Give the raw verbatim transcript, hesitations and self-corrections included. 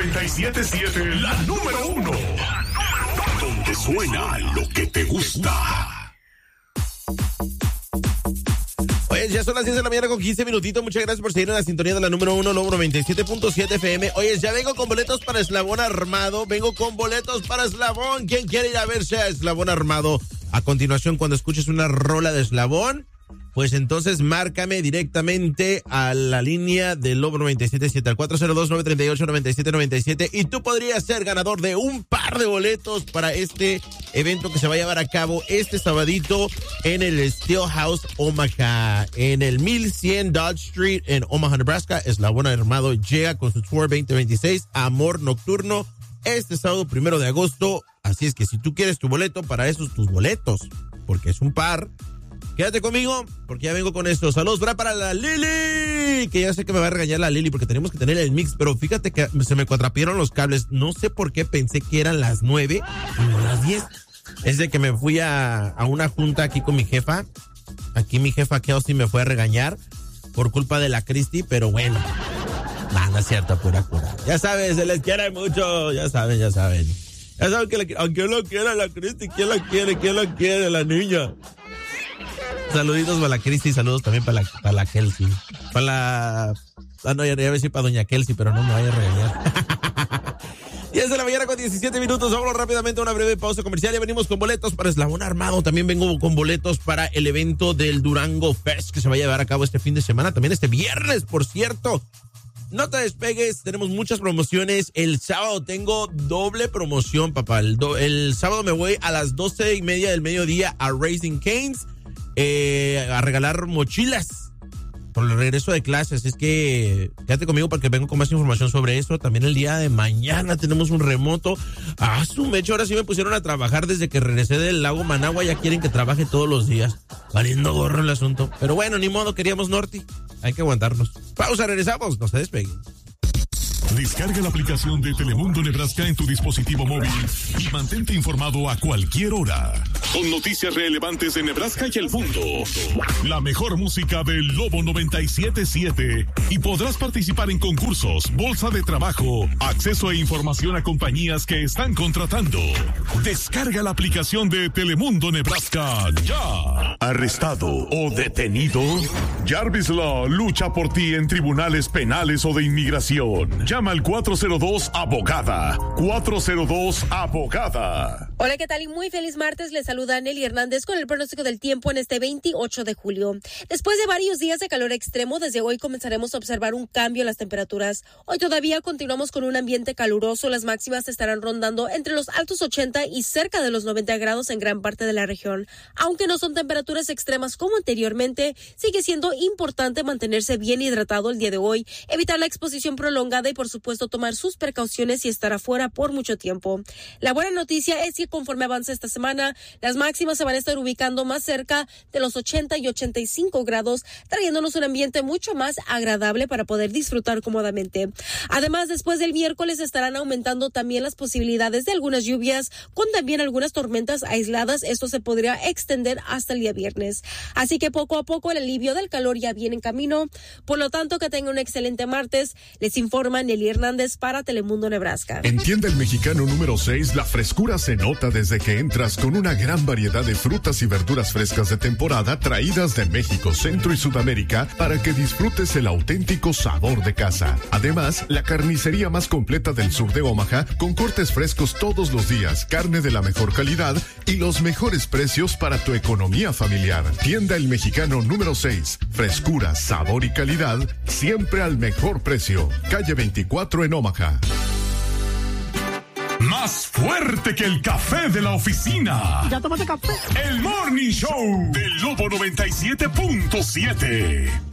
noventa y siete punto siete, la número uno. Donde suena lo que te gusta. Oye, ya son las diez de la mañana con quince minutitos. Muchas gracias por seguir en la sintonía de la número uno, Lobo noventa y siete punto siete F M. Oye, ya vengo con boletos para Eslabón Armado. Vengo con boletos para Eslabón. ¿Quién quiere ir a verse a Eslabón Armado? A continuación, cuando escuches una rola de Eslabón, pues entonces márcame directamente a la línea del Lobo noventa y siete punto siete al cuatro cero dos, nueve tres ocho, nueve siete nueve siete y tú podrías ser ganador de un par de boletos para este evento que se va a llevar a cabo este sabadito en el Steelhouse Omaha, en el mil cien Dodge Street en Omaha, Nebraska. Eslabón Armado llega con su tour veinte veintiséis Amor Nocturno este sábado primero de agosto. Así es que si tú quieres tu boleto, para esos tus boletos, porque es un par, quédate conmigo, porque ya vengo con esto. Saludos para la Lili, que ya sé que me va a regañar la Lili porque tenemos que tener el mix, pero fíjate que se me cuatrapearon los cables. No sé por qué pensé que eran las nueve y no las diez. Es de que me fui a, a una junta aquí con mi jefa. Aquí mi jefa Kelsey me fue a regañar por culpa de la Cristi, pero bueno. No, no es cierto, pura cura. Ya sabes, se les quiere mucho, ya saben, ya saben. Ya saben que la, aunque lo quiera la Cristi, ¿quién la quiere? ¿Quién la quiere? La niña. Saluditos para la Cristi, saludos también para la, para la Kelsey. Para la... Ah, no, ya, ya voy a decir para doña Kelsey, pero no me vaya a regañar. diez de la mañana con diecisiete minutos, vamos rápidamente a una breve pausa comercial y venimos con boletos para Eslabón Armado. También vengo con boletos para el evento del Durango Fest que se va a llevar a cabo este fin de semana, también este viernes, por cierto. No te despegues, tenemos muchas promociones. El sábado tengo doble promoción, papá. El, do, el sábado me voy a las doce y media del mediodía a Raising Cane's eh, a regalar mochilas por el regreso de clases. Es que quédate conmigo porque vengo con más información sobre eso. También el día de mañana tenemos un remoto. Ah, su mecho, ahora sí me pusieron a trabajar desde que regresé del lago Managua. Ya quieren que trabaje todos los días. Valiendo gorro el asunto. Pero bueno, ni modo, queríamos Norte. Hay que aguantarnos. Pausa, regresamos, no se despeguen. Descarga la aplicación de Telemundo Nebraska en tu dispositivo móvil y mantente informado a cualquier hora. Con noticias relevantes de Nebraska y el mundo. La mejor música del Lobo noventa y siete punto siete. Y podrás participar en concursos, bolsa de trabajo, acceso e información a compañías que están contratando. Descarga la aplicación de Telemundo Nebraska ya. ¿Arrestado o detenido? Jarvis Law lucha por ti en tribunales penales o de inmigración. Llama al cuatro cero dos abogada. cuatro cero dos abogada. Hola, ¿qué tal? Y muy feliz martes. Les saluda Nelly Hernández con el pronóstico del tiempo en este veintiocho de julio. Después de varios días de calor extremo, desde hoy comenzaremos a observar un cambio en las temperaturas. Hoy todavía continuamos con un ambiente caluroso. Las máximas estarán rondando entre los altos ochenta y cerca de los noventa grados en gran parte de la región. Aunque no son temperaturas extremas como anteriormente, sigue siendo importante mantenerse bien hidratado el día de hoy, evitar la exposición prolongada y por supuesto tomar sus precauciones y estar afuera por mucho tiempo. La buena noticia es que conforme avanza esta semana, las máximas se van a estar ubicando más cerca de los ochenta y ochenta y cinco grados, trayéndonos un ambiente mucho más agradable para poder disfrutar cómodamente. Además, después del miércoles estarán aumentando también las posibilidades de algunas lluvias, con también algunas tormentas aisladas. Esto se podría extender hasta el día viernes. Así que poco a poco el alivio del calor ya viene en camino. Por lo tanto, que tengan un excelente martes. Les informa Nelly Hernández para Telemundo Nebraska. En Tienda El Mexicano número seis, la frescura se nota desde que entras con una gran variedad de frutas y verduras frescas de temporada traídas de México, Centro y Sudamérica para que disfrutes el auténtico sabor de casa. Además, la carnicería más completa del sur de Omaha con cortes frescos todos los días, carne de la mejor calidad y los mejores precios para tu economía familiar. Tienda El Mexicano número seis, frescura, sabor y calidad siempre al mejor precio. Calle veinticuatro en Omaha. Más fuerte que el café de la oficina. ¿Ya tomaste café? El Morning Show del Lobo noventa y siete punto siete.